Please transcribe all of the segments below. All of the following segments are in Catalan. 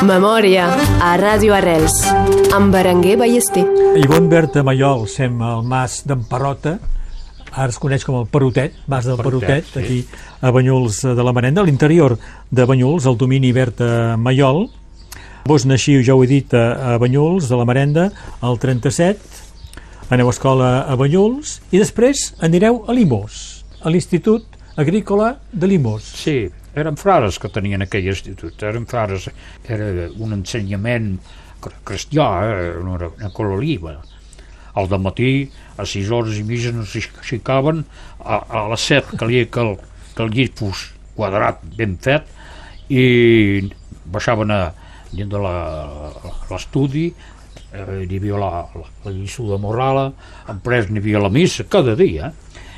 Memòria a Ràdio Arrels amb Berenguer Ballester. Ivonne Berta Maiol, sem al Mas d'en Parrota, ara es coneix com el Perotet, Mas del Perotet, aquí a Banyuls de la Marenda, a l'interior de Banyuls, al domini Berta Maiol. Vos naixiu, ja ho he dit, a Banyuls de la Marenda, al 37, aneu a escola a Banyuls i després anireu a Limós, a l'Institut Agrícola de Limós. Sí, eren frares que tenien aquell institut, eren frares, era un ensenyament cristià, una cololiva. Al dematí, a 6 hores i mitja, no s'aixecaven, a les 7 calia que el llit fos quadrat, ben fet, i baixaven dins de l'estudi, hi havia la lliçó de moral, després n'hi havia la missa, cada dia,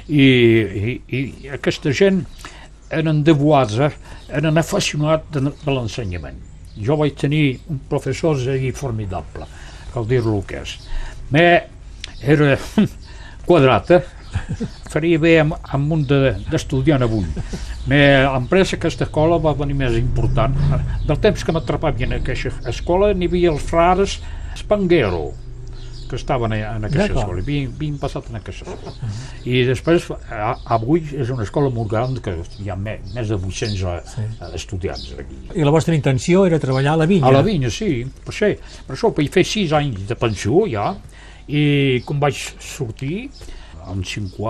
i aquesta gent eren devoats, eren afassionats de l'ensenyament. Jo vaig tenir un professor formidable, cal dir-lo que és. Era quadrat, faria bé amb un d'estudiant avui. L'empresa, aquesta escola, va venir més important. Del temps que m'atrapava en aquesta escola, n'hi havia els frares Spanghero, que estaven en aquesta escola, havien passat en aquesta escola. I després, avui és una escola molt gran, que hi ha més de 800 estudiants aquí. I la vostra intenció era treballar a la vinya? A la vinya, sí. Per això vaig fer 6 anys de pensió, ja, i quan vaig sortir, en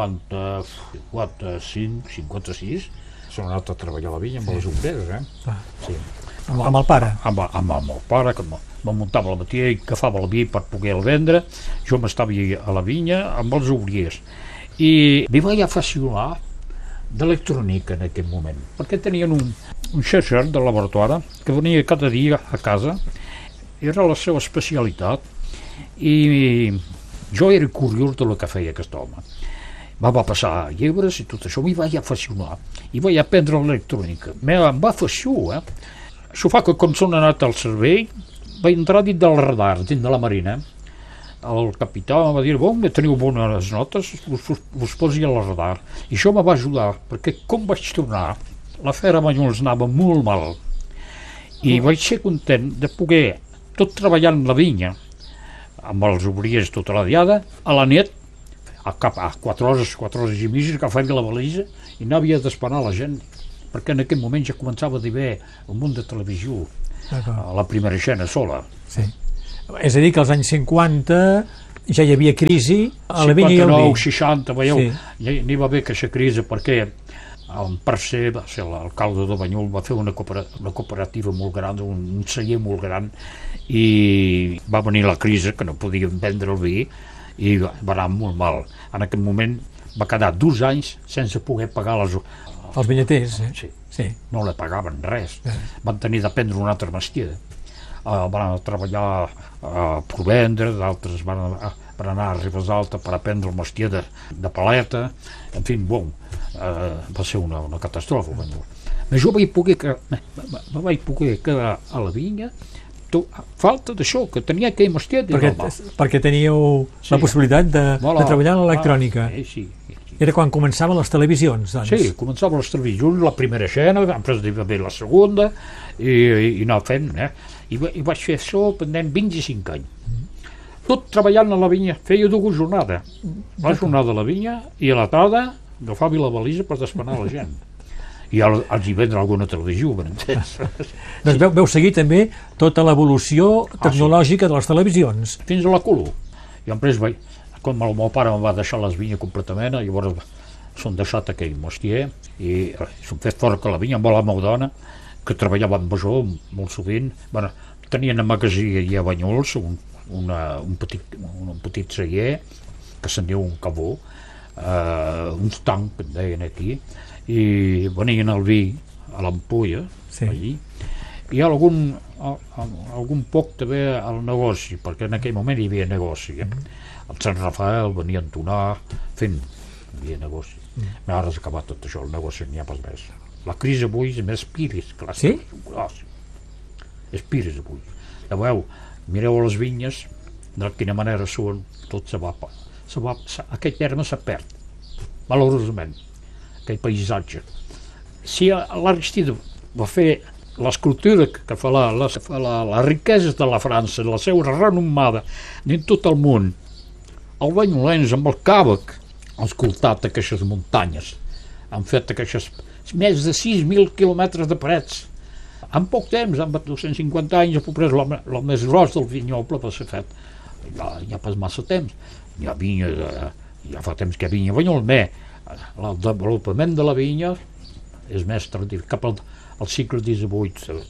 56, s'ha anat a treballar a la vinya amb les obreres, Sí. Amb el pare? Amb el pare, que me muntava al matí i agafava el vi per poder el vendre. Jo m'estava a la vinya amb els obriers. I m'hi vaig afassionar d'electrònica en aquell moment, perquè tenien un xerxer de laboratori que venia cada dia a casa, era la seva especialitat, i jo era curiós del que feia aquest home. Va passar llibres i tot això, m'hi vaig afassionar i vaig aprendre l'electrònica. Em va afassionar, Això fa que quan s'han anat al servei vaig entrar dins del radar, dins de la marina. El capità em va dir, teniu bones notes, us posi al radar. I això me va ajudar, perquè com vaig tornar, l'afer a Banyuls anava molt mal. I vaig ser content de poder, tot treballant la vinya, amb els obriers tota la diada, a la nit, a 4 hores i mitja, que feia la valisa, i n'havia d'esperar la gent, perquè en aquell moment ja començava a haver el món de televisió, la primera escena sola. Sí. És a dir, que als anys 50 ja hi havia crisi a la vinya i al vi. 59, 60, veieu, n'hi va haver aquesta crisi perquè el Percer, va ser l'alcalde de Banyuls, va fer una cooperativa molt gran, un celler molt gran, i va venir la crisi, que no podien vendre el vi, i va anar molt mal. En aquell moment va quedar 2 anys sense poder pagar els vinyaters, Sí. No le pagaven res. Van tenir de prendre una altra mestiera. Van treballar per vendre, d'altres van anar a Ribes Alta per aprendre el mestier de paleta. En fi, va ser una catàstrofe. Jo vaig poder quedar a la vinya falta d'això, que tenia aquell mestier de normal. Perquè teníeu la possibilitat de treballar en l'electrònica. Sí. Era quan començaven les televisions, doncs. Sí, començaven les televisions, la primera escena, després hi va haver la segona, i anar fent, I vaig fer això pendent 25 anys. Tot treballant a la vinya, feia 2 jornades. La jornada a la vinya, i a la tarda agafava la valisa per despenar la gent. I els hi vendre alguna televisió, ben entès. Doncs veu seguir també tota l'evolució tecnològica de les televisions. Fins a la color. I després com el meu pare em va deixar les vinyes completament, llavors s'han deixat aquell mestier i s'han fet fora que la vinya amb la meva dona, que treballava amb això molt sovint. Tenien a magasia a Banyuls un petit celler que se'n diu un cabó, uns tancs que en deien aquí, i venien el vi a l'ampolla allí, i algun poc també al negoci, perquè en aquell moment hi havia negoci. El Sant Rafael venia a entonar, hi havia negoci. Ara s'ha acabat tot això, el negoci n'hi ha pas més. La crisi avui és més piris que Sí? És piris avui. Veieu, mireu les vinyes, de quina manera són, tot se va, aquell terme se perd, valorosament, aquell paisatge. Si l'Aristide va fer l'escultura que fa les riqueses de la França, la seva renomada en tot el món, el banyolens amb el càvec han escoltat aquestes muntanyes, han fet aquestes més de 6.000 quilòmetres de parets. En poc temps, en 250 anys, el més gros del Vignoble va ser fet. Ja pas massa temps. Hi ha vinya, ja fa temps que hi ha vinya a Banyol, el desenvolupament de la vinya és més tardí, cap al segle XVIII,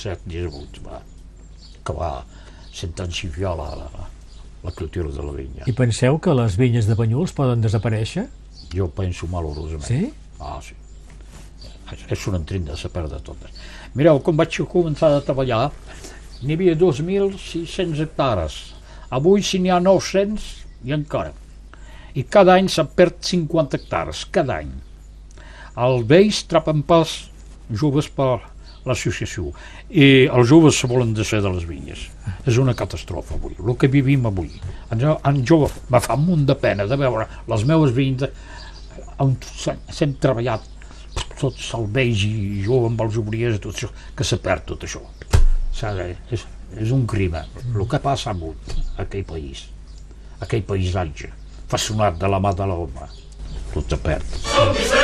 que va sentenciar la cultura de la vinya. I penseu que les vinyes de Banyuls poden desaparèixer? Jo penso malauradament. Sí? Sí. És una trinda de perdre totes. Mireu, quan vaig començar a treballar, n'hi havia 2.600 hectares. Avui, si n'hi ha 900, i encara. I cada any se'n perd 50 hectares, cada any. Els vells trapen pas joves per l'associació i els joves se volen deixar de les vinyes. És una catàstrofe avui, el que vivim avui. En jo me fa un munt de pena de veure les meves vinyes on s'hem treballat tots els vells i jove amb els obriers i tot això, que se perd tot això. És un crim el que passa avui a aquell país, aquell paisatge fascinat de la mà de l'home, tot se perd.